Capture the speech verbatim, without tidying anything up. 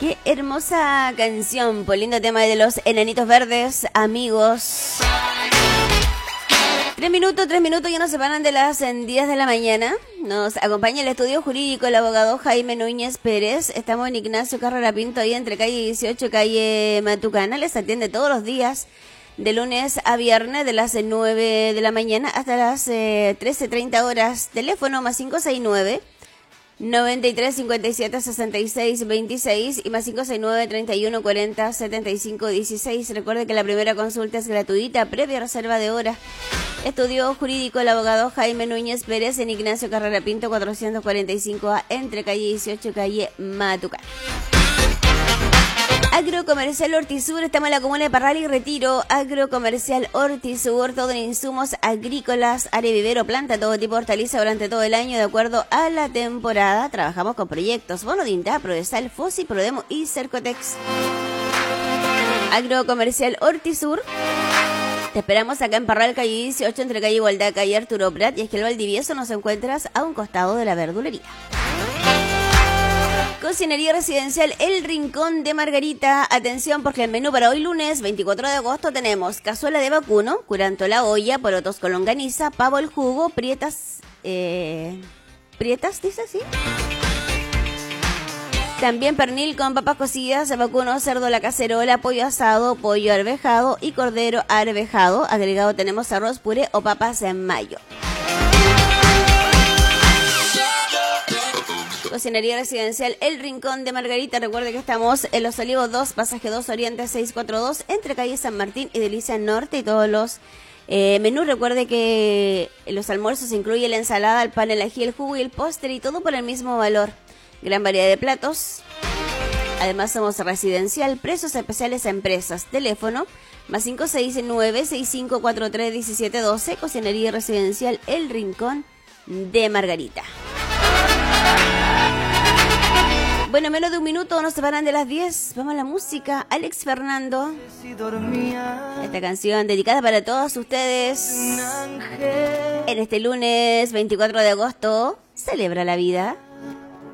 Qué hermosa canción, por lindo tema de los Enanitos Verdes, amigos. Tres minutos, tres minutos ya nos separan de las diez de la mañana. Nos acompaña el estudio jurídico el abogado Jaime Núñez Pérez. Estamos en Ignacio Carrera Pinto, ahí entre calle dieciocho, calle Matucana. Les atiende todos los días, de lunes a viernes, de las nueve de la mañana hasta las eh, trece treinta horas. Teléfono más cinco seis nueve, noventa y tres, cincuenta y siete, sesenta y seis, veintiséis y más cinco seis nueve, treinta y uno, cuarenta, setenta y cinco, dieciséis. Recuerde que la primera consulta es gratuita, previa reserva de hora. Estudio jurídico el abogado Jaime Núñez Pérez en Ignacio Carrera Pinto cuatrocientos cuarenta y cinco A, entre calle dieciocho, calle Matucana. Agrocomercial Hortisur, estamos en la comuna de Parral y Retiro. Agrocomercial Hortisur, todo en insumos agrícolas, área vivero, planta, todo tipo de hortaliza durante todo el año de acuerdo a la temporada. Trabajamos con proyectos Bono de INTA, Prodesal, Fosi, Prodemo y Cercotex. Agrocomercial Hortisur. Te esperamos acá en Parral, calle dieciocho, entre calle Igualdad, calle Arturo Prat, y es que el Valdivieso nos encuentras a un costado de la verdulería. Cocinería Residencial El Rincón de Margarita. Atención, porque el menú para hoy lunes veinticuatro de agosto tenemos cazuela de vacuno, curanto la olla, porotos con longaniza, pavo al jugo, prietas, eh, prietas, dice así. También pernil con papas cocidas, vacuno, cerdo a la cacerola, pollo asado, pollo arvejado y cordero arvejado. Agregado tenemos arroz, puré o papas en mayo. Cocinería Residencial El Rincón de Margarita. Recuerde que estamos en Los Olivos dos, pasaje dos Oriente seiscientos cuarenta y dos, entre calle San Martín y Delicia Norte, y todos los eh, menús. Recuerde que en los almuerzos incluye la ensalada, el pan, el ají, el jugo y el postre, y todo por el mismo valor. Gran variedad de platos. Además somos residencial, precios especiales a empresas. Teléfono más cinco seis nueve, seis cinco cuatro tres, uno siete uno dos. Cocinería Residencial El Rincón de Margarita. Bueno, menos de un minuto nos separan de las diez. Vamos a la música. Alex Fernando. Esta canción dedicada para todos ustedes. En este lunes veinticuatro de agosto, celebra la vida.